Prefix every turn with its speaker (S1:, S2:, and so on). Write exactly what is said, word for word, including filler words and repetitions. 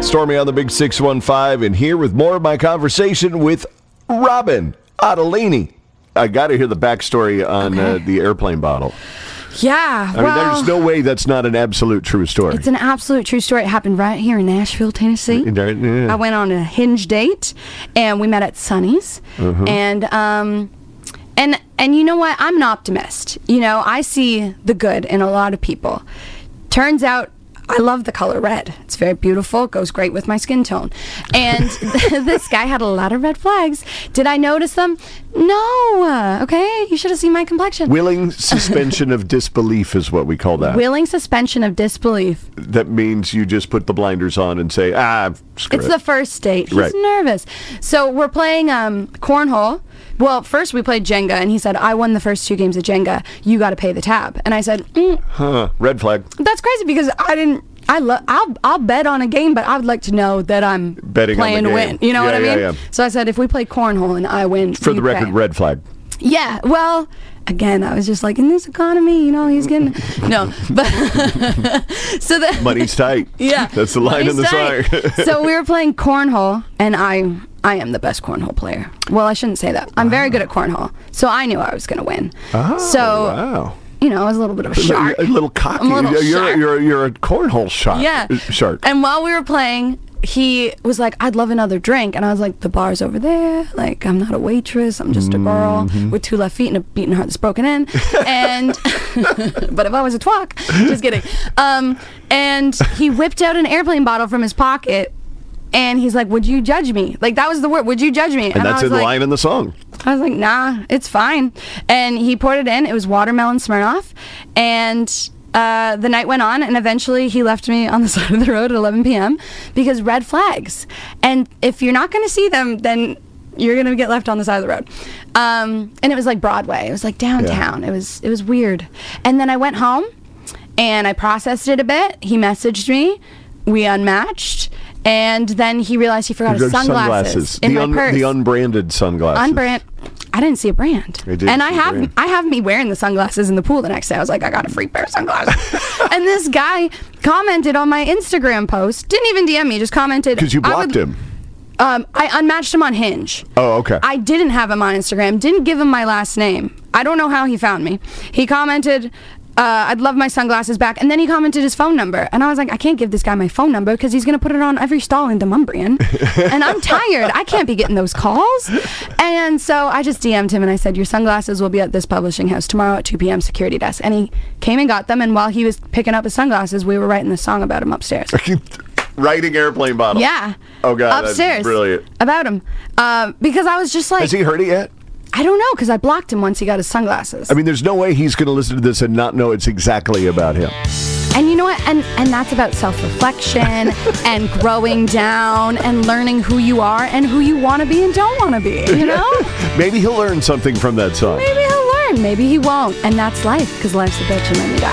S1: Stormy on the Big six one five, and here with more of my conversation with Robin Ottolini. I got to hear the backstory on okay. uh, the airplane bottle.
S2: Yeah,
S1: I
S2: well,
S1: mean, there's no way that's not an absolute true story.
S2: It's an absolute true story. It happened right here in Nashville, Tennessee.
S1: Yeah.
S2: I went on a Hinge date, and we met at Sonny's. Uh-huh. And um, and and you know what? I'm an optimist. You know, I see the good in a lot of people. Turns out, I love the color red. It's very beautiful. It goes great with my skin tone. And this guy had a lot of red flags. Did I notice them? No. Okay, you should have seen my complexion.
S1: Willing suspension of disbelief is what we call that.
S2: Willing suspension of disbelief.
S1: That means you just put the blinders on and say, ah, screw
S2: It's
S1: it.
S2: the first date. He's
S1: right.
S2: nervous. So we're playing um, cornhole. Well, first we played Jenga, and he said, I won the first two games of Jenga. You got to pay the tab. And I said, mm,
S1: huh, red flag.
S2: That's crazy because I didn't. I lo- I'll I'll bet on a game, but I would like to know that I'm
S1: Betting
S2: playing
S1: on the
S2: to
S1: game.
S2: win. You know
S1: yeah,
S2: what I mean?
S1: Yeah, yeah.
S2: So I said, if we play cornhole and I win,
S1: for the record,
S2: pay.
S1: red flag.
S2: Yeah. Well, again, I was just like, in this economy, you know, he's getting no, but so the
S1: money's tight.
S2: Yeah,
S1: that's the line in the song.
S2: So we were playing cornhole, and I I am the best cornhole player. Well, I shouldn't say that. I'm wow. very good at cornhole, so I knew I was going to win.
S1: Oh,
S2: so
S1: wow.
S2: You know, I was a little bit of a shark.
S1: A little cocky.
S2: I'm a little
S1: you're,
S2: shark.
S1: You're, you're a cornhole shark.
S2: Yeah.
S1: Shark.
S2: And while we were playing, he was like, I'd love another drink. And I was like, the bar's over there. Like, I'm not a waitress. I'm just a girl mm-hmm. with two left feet and a beating heart that's broken in. And, but if I was a twat, just kidding. Um, and he whipped out an airplane bottle from his pocket. And he's like, would you judge me? Like, that was the word, would you judge me?
S1: And,
S2: and
S1: that's
S2: in the
S1: like,
S2: line
S1: in the song.
S2: I was like, nah, it's fine. And he poured it in. It was watermelon Smirnoff. And uh, the night went on, and eventually he left me on the side of the road at eleven p.m. because red flags. And if you're not going to see them, then you're going to get left on the side of the road. Um, and it was like Broadway. It was like downtown. Yeah. It was it was weird. And then I went home, and I processed it a bit. He messaged me. We unmatched. And then he realized he forgot his sunglasses,
S1: sunglasses.
S2: in
S1: the
S2: my
S1: un-
S2: purse.
S1: The unbranded sunglasses.
S2: Unbrand. I didn't see a brand.
S1: I did
S2: and I have
S1: brand.
S2: I have me wearing the sunglasses in the pool the next day. I was like, I got a free pair of sunglasses. And this guy commented on my Instagram post. Didn't even D M me. Just commented.
S1: Because you blocked
S2: I would,
S1: him.
S2: Um, I unmatched him on Hinge.
S1: Oh, okay.
S2: I didn't have him on Instagram. Didn't give him my last name. I don't know how he found me. He commented, Uh, I'd love my sunglasses back. And then he commented his phone number. And I was like, I can't give this guy my phone number because he's going to put it on every stall in Demumbrian. And I'm tired. I can't be getting those calls. And so I just D M'd him and I said, your sunglasses will be at this publishing house tomorrow at two p.m. security desk. And he came and got them. And while he was picking up his sunglasses, we were writing the song about him upstairs.
S1: Writing airplane bottle.
S2: Yeah.
S1: Oh, God.
S2: Upstairs.
S1: That's brilliant.
S2: About him. Uh, because I was just like...
S1: Has he heard it yet?
S2: I don't know, because I blocked him once he got his sunglasses.
S1: I mean, there's no way he's going to listen to this and not know it's exactly about him.
S2: And you know what? And and that's about self-reflection and growing down and learning who you are and who you want to be and don't want to be, you know?
S1: Maybe he'll learn something from that song.
S2: Maybe he'll learn. Maybe he won't. And that's life, because life's a bitch and then you die.